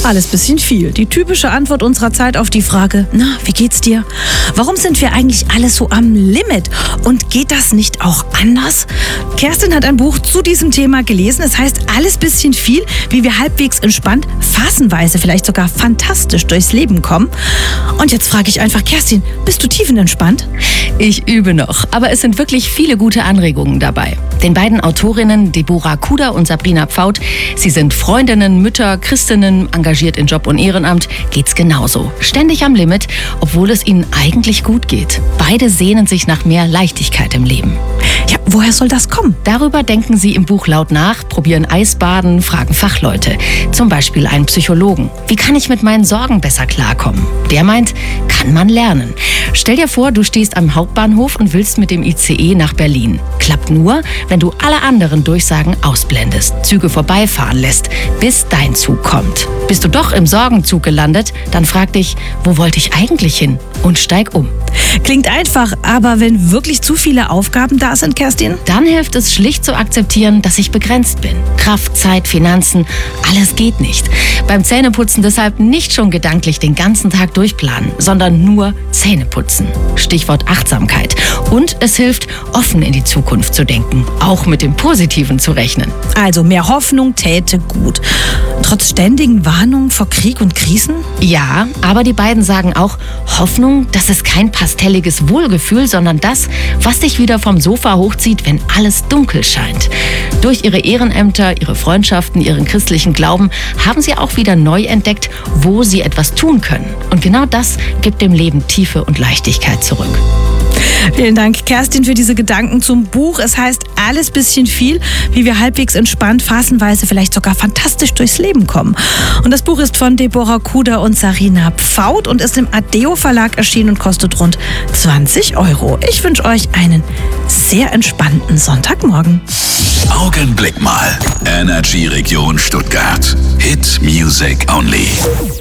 Alles bisschen viel. Die typische Antwort unserer Zeit auf die Frage, na, wie geht's dir? Warum sind wir eigentlich alle so am Limit? Und geht das nicht auch anders? Kerstin hat ein Buch zu diesem Thema gelesen. Es heißt Alles bisschen viel, wie wir halbwegs entspannt, phasenweise vielleicht sogar fantastisch durchs Leben kommen. Und jetzt frage ich einfach, Kerstin, bist du tiefenentspannt? Ich übe noch, aber es sind wirklich viele gute Anregungen dabei. Den beiden Autorinnen Deborah Kuder und Sabrina Pfaut, sie sind Freundinnen, Mütter, Christinnen, engagiert in Job und Ehrenamt, geht's genauso. Ständig am Limit, obwohl es ihnen eigentlich gut geht. Beide sehnen sich nach mehr Leichtigkeit im Leben. Ja, woher soll das kommen? Darüber denken sie im Buch laut nach, probieren Eisbaden, fragen Fachleute. Zum Beispiel einen Psychologen. Wie kann ich mit meinen Sorgen besser klarkommen? Der meint, kann man lernen. Stell dir vor, du stehst am Hauptbahnhof und willst mit dem ICE nach Berlin. Klappt nur, wenn du alle anderen Durchsagen ausblendest, Züge vorbeifahren lässt, bis dein Zug kommt. Bist du doch im Sorgenzug gelandet, dann frag dich, wo wollte ich eigentlich hin? Und steig um. Klingt einfach, aber wenn wirklich zu viele Aufgaben da sind, Kerstin? Dann hilft es schlicht zu akzeptieren, dass ich begrenzt bin. Kraft, Zeit, Finanzen, alles geht nicht. Beim Zähneputzen deshalb nicht schon gedanklich den ganzen Tag durchplanen, sondern nur Zähneputzen. Stichwort Achtsamkeit. Und es hilft, offen in die Zukunft zu denken, auch mit dem Positiven zu rechnen. Also mehr Hoffnung täte gut. Trotz ständigen Warnungen vor Krieg und Krisen? Ja, aber die beiden sagen auch, Hoffnung, das ist kein pastelliges Wohlgefühl, sondern das, was dich wieder vom Sofa hochzieht, wenn alles dunkel scheint. Durch ihre Ehrenämter, ihre Freundschaften, ihren christlichen Glauben haben sie auch wieder neu entdeckt, wo sie etwas tun können. Und genau das gibt dem Leben Tiefe und Leichtigkeit zurück. Vielen Dank, Kerstin, für diese Gedanken zum Buch. Es heißt Alles bisschen viel, wie wir halbwegs entspannt, phasenweise vielleicht sogar fantastisch durchs Leben kommen. Und das Buch ist von Deborah Kuder und Sabrina Pfaut und ist im Adeo Verlag erschienen und kostet rund 20 €. Ich wünsche euch einen sehr entspannten Sonntagmorgen. Augenblick mal. Energy Region Stuttgart. Hit Music Only.